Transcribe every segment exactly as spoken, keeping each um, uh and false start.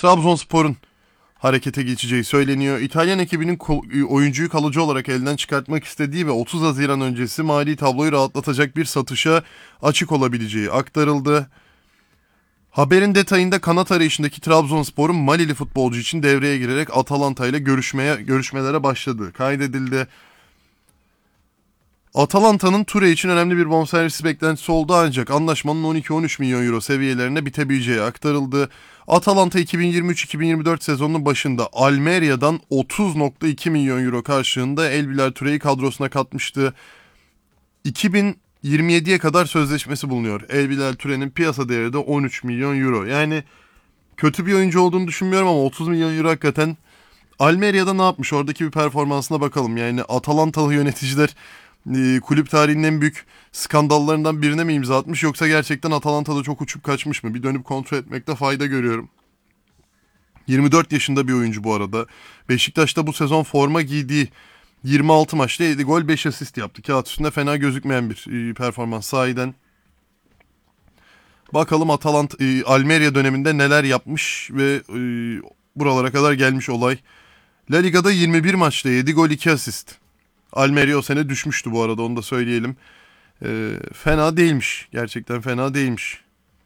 Trabzonspor'un harekete geçeceği söyleniyor. İtalyan ekibinin oyuncuyu kalıcı olarak elden çıkartmak istediği ve otuz Haziran öncesi mali tabloyu rahatlatacak bir satışa açık olabileceği aktarıldı. Haberin detayında kanat arayışındaki Trabzonspor'un Malili futbolcu için devreye girerek Atalanta ile görüşmeye görüşmelere başladığı kaydedildi. Atalanta'nın Ture için önemli bir bonservis beklentisi oldu ancak anlaşmanın on iki on üç milyon euro seviyelerine bitebileceği aktarıldı. Atalanta iki bin yirmi üç iki bin yirmi dört sezonunun başında Almeria'dan otuz virgül iki milyon euro karşılığında Elbiler Ture'yi kadrosuna katmıştı. iki bin yirmi yediye kadar sözleşmesi bulunuyor. Elbiler Ture'nin piyasa değeri de on üç milyon euro. Yani kötü bir oyuncu olduğunu düşünmüyorum ama otuz milyon euro hakikaten. Almeria'da ne yapmış? Oradaki bir performansına bakalım. Yani Atalantalı yöneticiler kulüp tarihinin en büyük skandallarından birine mi imza atmış yoksa gerçekten Atalanta'da çok uçup kaçmış mı? Bir dönüp kontrol etmekte fayda görüyorum. yirmi dört yaşında bir oyuncu bu arada. Beşiktaş'ta bu sezon forma giydiği yirmi altı maçta yedi gol beş asist yaptı. Kağıt üstünde fena gözükmeyen bir performans sahiden. Bakalım Atalanta Almeria döneminde neler yapmış ve buralara kadar gelmiş olay. La Liga'da yirmi bir maçta yedi gol iki asist. Almeria o sene düşmüştü bu arada, onu da söyleyelim. E, fena değilmiş. Gerçekten fena değilmiş.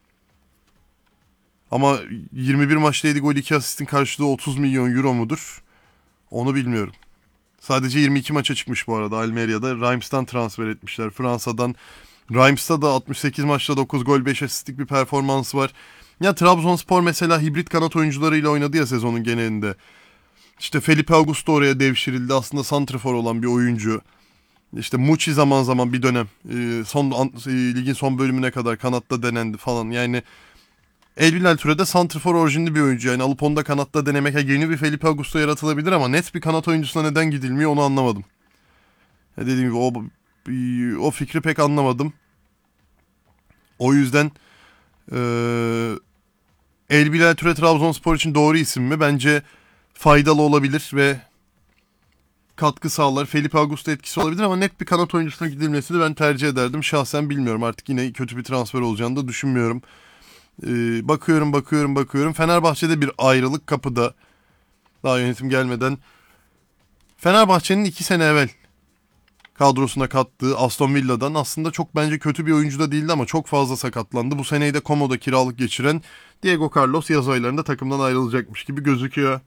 Ama yirmi bir maçta yedi gol iki asistin karşılığı otuz milyon euro mudur? Onu bilmiyorum. Sadece yirmi iki maça çıkmış bu arada Almeria'da. Reims'tan transfer etmişler Fransa'dan. Reims'ta da altmış sekiz maçta dokuz gol beş asistlik bir performansı var. Ya Trabzonspor mesela hibrit kanat oyuncularıyla oynadı ya sezonun genelinde. İşte Felipe Augusto oraya devşirildi. Aslında santrafor olan bir oyuncu. İşte Muçi zaman zaman bir dönem son ligin son bölümüne kadar kanatta denendi falan. Yani Elbilal Ture'de santrafor orijinli bir oyuncu. Yani alıp onu da kanatta denemek, yeni bir Felipe Augusto yaratılabilir ama net bir kanat oyuncusuna neden gidilmiyor onu anlamadım. Ya dediğim gibi o, o fikri pek anlamadım. O yüzden ee, Elbilal Ture Trabzonspor için doğru isim mi? Bence faydalı olabilir ve katkı sağlar. Felipe Augusto etkisi olabilir ama net bir kanat oyuncusuna gidilmesini ben tercih ederdim. Şahsen bilmiyorum, artık yine kötü bir transfer olacağını da düşünmüyorum. Ee, bakıyorum bakıyorum bakıyorum. Fenerbahçe'de bir ayrılık kapıda. Daha yönetim gelmeden. Fenerbahçe'nin iki sene evvel kadrosuna kattığı Aston Villa'dan aslında çok bence kötü bir oyuncu da değildi ama çok fazla sakatlandı. Bu seneyi de Como'da kiralık geçiren Diego Carlos yaz aylarında takımdan ayrılacakmış gibi gözüküyor.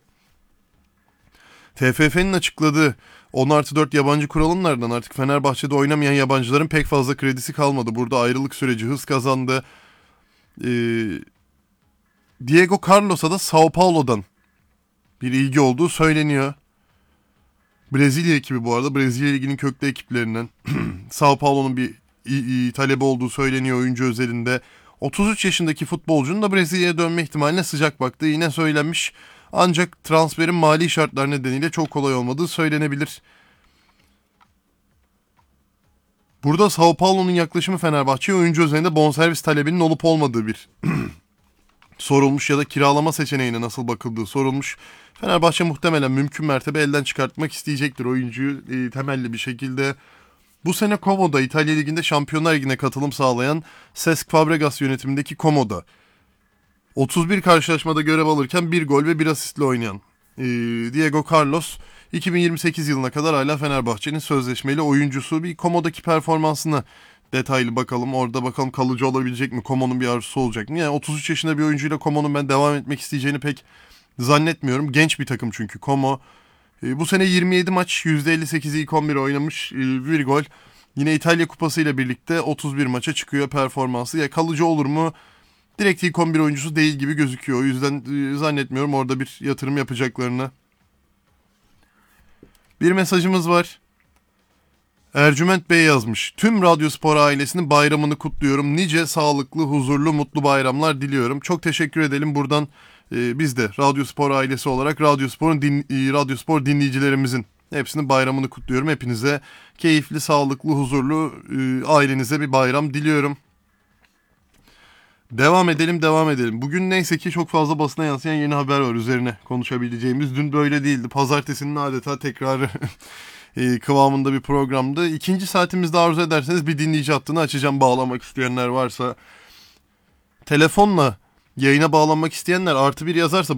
T F F'nin açıkladığı on artı dört yabancı kuralından artık Fenerbahçe'de oynamayan yabancıların pek fazla kredisi kalmadı. Burada ayrılık süreci hız kazandı. Ee, Diego Carlos'a da Sao Paulo'dan bir ilgi olduğu söyleniyor. Brezilya ekibi bu arada. Brezilya Ligi'nin köklü ekiplerinden. Sao Paulo'nun bir i, i, talebi olduğu söyleniyor oyuncu özelinde. otuz üç yaşındaki futbolcunun da Brezilya'ya dönme ihtimaline sıcak baktığı yine söylenmiş. Ancak transferin mali şartlar nedeniyle çok kolay olmadığı söylenebilir. Burada Sao Paulo'nun yaklaşımı Fenerbahçe'ye oyuncu özelinde bonservis talebinin olup olmadığı bir sorulmuş ya da kiralama seçeneğine nasıl bakıldığı sorulmuş. Fenerbahçe muhtemelen mümkün mertebe elden çıkartmak isteyecektir oyuncuyu e, temelli bir şekilde. Bu sene Como'da İtalya Ligi'nde Şampiyonlar Ligi'ne katılım sağlayan Cesc Fabregas yönetimindeki Como'da otuz bir karşılaşmada görev alırken bir gol ve bir asistle oynayan e, Diego Carlos iki bin yirmi sekiz yılına kadar hala Fenerbahçe'nin sözleşmeli oyuncusu. Bir Como'daki performansına detaylı bakalım. Orada bakalım kalıcı olabilecek mi? Como'nun bir arzusu olacak mı? Yani otuz üç yaşında bir oyuncuyla Como'nun ben devam etmek isteyeceğini pek zannetmiyorum. Genç bir takım çünkü Como. E, bu sene yirmi yedi maç, yüzde elli sekiz ilk on bir oynamış, e, bir gol. Yine İtalya Kupası ile birlikte otuz bir maça çıkıyor performansı. Ya kalıcı olur mu? Direkt ilk on bir oyuncusu değil gibi gözüküyor. O yüzden e, zannetmiyorum orada bir yatırım yapacaklarını. Bir mesajımız var. Ercüment Bey yazmış. Tüm Radyospor ailesinin bayramını kutluyorum. Nice sağlıklı, huzurlu, mutlu bayramlar diliyorum. Çok teşekkür edelim. Buradan e, biz de Radyospor ailesi olarak Radyospor'un din, e, Radyospor dinleyicilerimizin hepsinin bayramını kutluyorum. Hepinize keyifli, sağlıklı, huzurlu e, ailenize bir bayram diliyorum. Devam edelim, devam edelim. Bugün neyse ki çok fazla basına yansıyan yeni haber var üzerine konuşabileceğimiz. Dün böyle değildi. Pazartesinin adeta tekrarı e, kıvamında bir programdı. İkinci saatimizde arzu ederseniz bir dinleyici hattını açacağım, bağlamak isteyenler varsa. Telefonla yayına bağlanmak isteyenler artı bir yazarsa